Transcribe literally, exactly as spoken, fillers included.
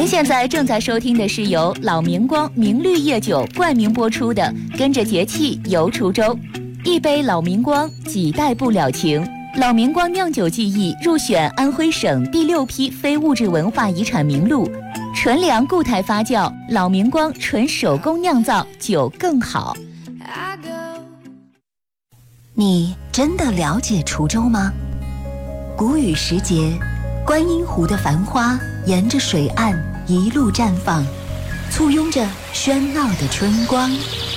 您现在正在收听的是由老明光明绿叶酒冠名播出的《跟着节气游滁州》，一杯老明光，几代不了情。老明光酿酒技艺入选安徽省第六批非物质文化遗产名录，纯粮固态发酵，老明光纯手工酿造，酒更好。 你真的了解滁州吗？谷雨时节，观音湖的繁花沿着水岸一路绽放，簇拥着喧闹的春光。